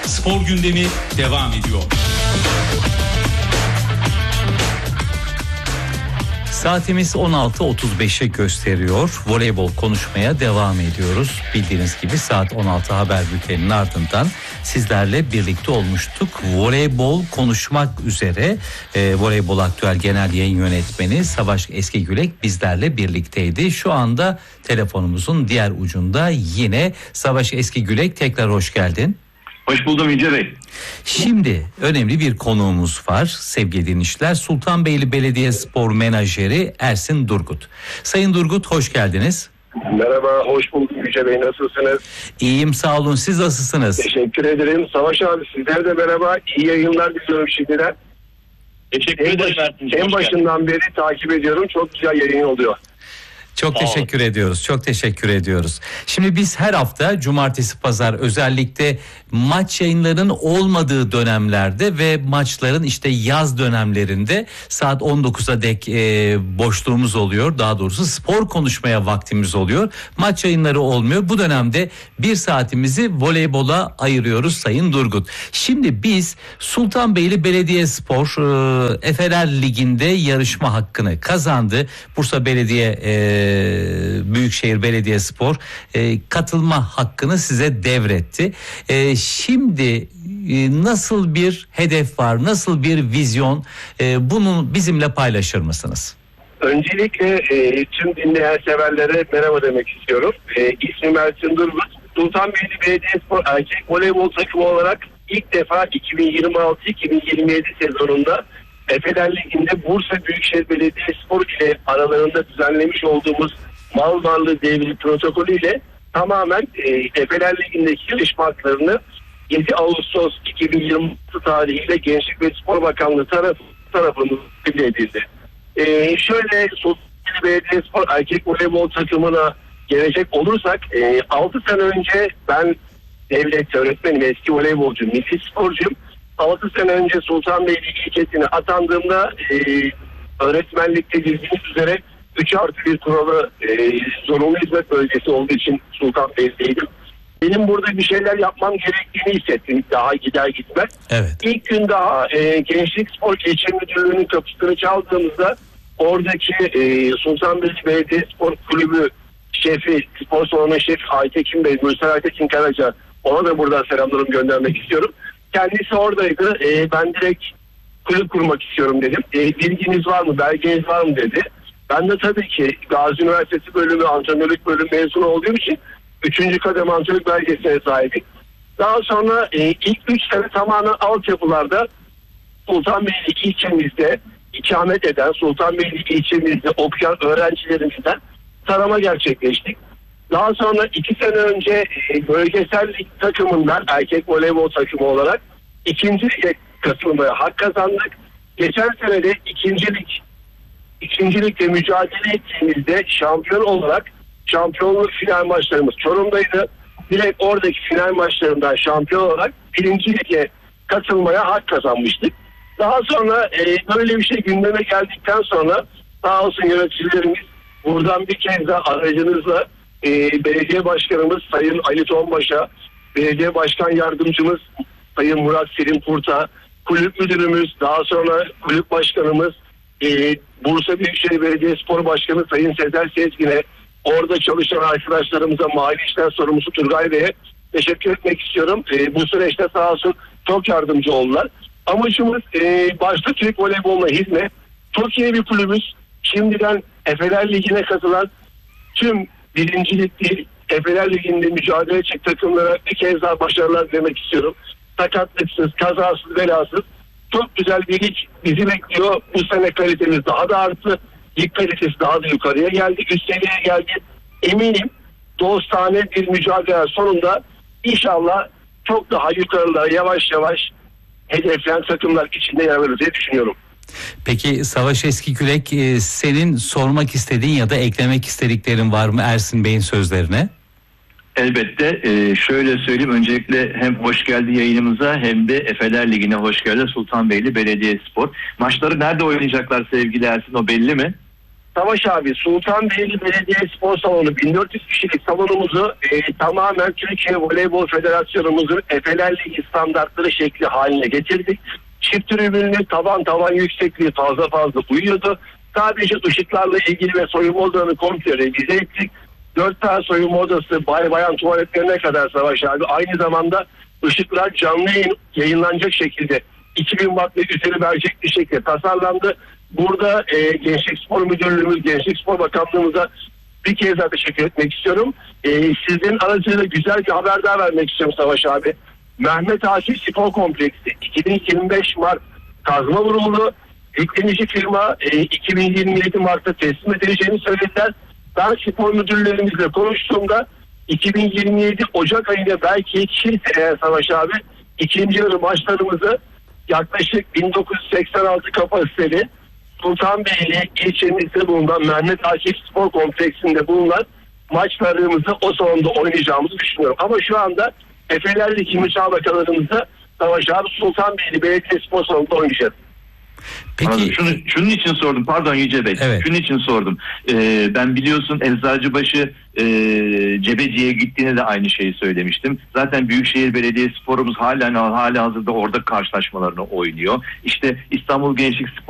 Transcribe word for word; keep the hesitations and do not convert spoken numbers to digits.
Spor gündemi devam ediyor. Saatimiz on altı otuz beşe gösteriyor. Voleybol konuşmaya devam ediyoruz. Bildiğiniz gibi saat on altı haber bülteninin ardından sizlerle birlikte olmuştuk. Voleybol konuşmak üzere e, Voleybol Aktüel Genel Yayın Yönetmeni Savaş Eskigülek bizlerle birlikteydi. Şu anda telefonumuzun diğer ucunda yine Savaş Eskigülek, tekrar hoş geldin. Hoş buldum İnce Bey. Şimdi önemli bir konuğumuz var sevgili dinleyiciler. Sultanbeyli Belediyespor Menajeri Ersin Durgut. Sayın Durgut, hoş geldiniz. Merhaba, hoş bulduk Yüce Bey, nasılsınız? İyiyim, sağ olun, siz nasılsınız? Teşekkür ederim. Savaş abi, sizler de merhaba, iyi yayınlar diliyorum şimdiden. Teşekkür en ederim. Baş, en başından beri takip ediyorum, çok güzel yayın oluyor. Çok teşekkür ediyoruz. Çok teşekkür ediyoruz. Şimdi biz her hafta cumartesi pazar özellikle maç yayınlarının olmadığı dönemlerde ve maçların işte yaz dönemlerinde saat on dokuza dek e, boşluğumuz oluyor. Daha doğrusu spor konuşmaya vaktimiz oluyor. Maç yayınları olmuyor. Bu dönemde bir saatimizi voleybola ayırıyoruz Sayın Durgut. Şimdi biz Sultanbeyli Belediyespor e, Efeler Ligi'nde yarışma hakkını kazandı. Bursa Belediye e, Büyükşehir Belediyespor e, katılma hakkını size devretti. E, şimdi e, nasıl bir hedef var, nasıl bir vizyon, e, bunu bizimle paylaşır mısınız? Öncelikle e, tüm dinleyen severlere merhaba demek istiyorum. E, İsmim Ersin Durgut. Sultanbeyli Belediyespor erkek voleybol takımı olarak ilk defa iki bin yirmi altı iki bin yirmi yedi sezonunda Efeler Ligi'nde Bursa Büyükşehir Belediyespor ile aralarında düzenlemiş olduğumuz mal varlığı devri protokolü ile tamamen e, Efeler Ligi'ndeki yarışma haklarını yedi Ağustos iki bin yirmi altı tarihiyle Gençlik ve Spor Bakanlığı taraf, tarafından kabul edildi. E, şöyle Sultanbeyli Belediyespor erkek voleybol takımına gelecek olursak e, altı sene önce ben devlet öğretmenim, eski voleybolcu, milli sporcuyum. altı sene önce Sultanbeyli ilçesine atandığımda e, öğretmenlikte bildiğiniz üzere üç artı bir kuralı e, zorunlu hizmet bölgesi olduğu için Sultanbeyli'deydim. Benim burada bir şeyler yapmam gerektiğini hissettim daha gider gitmez. Evet. İlk gün daha e, Gençlik Spor İlçe Müdürlüğü'nün kapısını çaldığımızda oradaki e, Sultanbeyli Belediyespor Kulübü şefi, spor salonu şefi Aytekin Bey, Mürsel Aytekin Karaca, ona da buradan selamlarımı göndermek istiyorum. Kendisi oradaydı. E, ben direkt kulüp kurmak istiyorum dedim. E, bilginiz var mı, belgeniz var mı dedi. Ben de tabii ki Gazi Üniversitesi bölümü, antrenörlük bölümü mezunu olduğum için üçüncü kademe antrenörlük belgesine sahibim. Daha sonra e, ilk üç sene tamamen altyapılarda Sultanbeyli ilçemizde ikamet eden, Sultanbeyli ilçemizde okuyan öğrencilerimizden tarama gerçekleştik. Daha sonra iki sene önce e, bölgesel lig takımından erkek voleybol takımı olarak ikinci lige katılmaya hak kazandık. Geçen sene de ikincilik ikincilikle mücadele ettiğimizde şampiyon olarak şampiyonluk final maçlarımız Çorum'daydı. Direkt oradaki final maçlarından şampiyon olarak birinci lige katılmaya hak kazanmıştık. Daha sonra e, böyle bir şey gündeme geldikten sonra sağ olsun yöneticilerimiz buradan bir kez daha aracınızla e, belediye başkanımız Sayın Ali Tonbaş'a, belediye başkan yardımcımız Sayın Murat Selim Kurt'a, kulüp müdürümüz, daha sonra kulüp başkanımız e, Bursa Büyükşehir Belediyespor Başkanı Sayın Sezer Sezgin'e, orada çalışan arkadaşlarımıza, mali işler sorumlusu Turgay Bey'e teşekkür etmek istiyorum. E, bu süreçte sağ olsun çok yardımcı oldular. Amacımız e, başta Türk voleyboluna hizmet. Türkiye bir kulübüz. Şimdiden Efeler Ligi'ne katılan tüm birincilik değil, Efeler Ligi'nde mücadele edecek takımlara bir kez daha başarılar demek istiyorum. Sakatlıksız, kazasız, belasız. Çok güzel bir lig bizi bekliyor. Bu sene kalitemiz daha da arttı. Lig kalitesi daha da yukarıya geldi. Üst seviyeye geldi. Eminim dostane bir mücadele sonunda inşallah çok daha yukarılara yavaş yavaş hedefleyen takımlar içinde yer alır diye düşünüyorum. Peki Savaş Eskigülek, senin sormak istediğin ya da eklemek istediklerin var mı Ersin Bey'in sözlerine? Elbette. Ee, şöyle söyleyeyim, öncelikle hem hoş geldi yayınımıza hem de Efeler Ligi'ne hoş geldi Sultanbeyli Belediyespor. Maçları nerede oynayacaklar sevgili Ersin, o belli mi? Savaş abi, Sultanbeyli Belediye Spor Salonu bin dört yüz kişilik salonumuzu e, tamamen Türkiye Voleybol Federasyonumuzun Efeler Ligi standartları şekli haline getirdik. Çift tribünlü, tavan tavan yüksekliği fazla fazla uyuyordu. Sadece ışıklarla ilgili ve soyunma odalarını komple revize ettik. Dört tane soyunma odası, bay bayan tuvaletlerine kadar Savaş abi. Aynı zamanda ışıklar canlı yayın, yayınlanacak şekilde iki bin watt ve üzeri verecek bir şekilde tasarlandı. Burada e, Gençlik Spor Müdürlüğümüz, Gençlik Spor Bakanlığımıza bir kez daha teşekkür etmek istiyorum. E, sizin aracılığıyla güzel bir haber daha vermek istiyorum Savaş abi. Mehmet Akif Spor Kompleksi iki bin yirmi beş Mart kazma vurumlu, yüklenici firma e, iki bin yirmi yedi Mart'ta teslim edileceğini söylediler. Ben spor müdürlerimizle konuştuğumda iki bin yirmi yedi Ocak ayında belki hiç e, Savaş abi ikinci yarı maçlarımızı yaklaşık bin dokuz yüz seksen altı kapasiteli Sultanbeyli ilçemizde bulunan Mehmet Akif Spor Kompleksinde bulunan maçlarımızı o salonda oynayacağımızı düşünüyorum. Ama şu anda Efeler Ligi müsabakalarımızda Savaş abi Sultanbeyli Belediye Spor Salonu'nda oynayacağız. Peki Şunu, şunun için sordum, pardon Yüce Bey. Evet. Şunun için sordum. Ee, ben biliyorsun Eczacıbaşı e, Cebeci'ye gittiğinde de aynı şeyi söylemiştim. Zaten Büyükşehir Belediyesporumuz halen hali hazırda orada karşılaşmalarını oynuyor. İşte İstanbul Gençlik Spor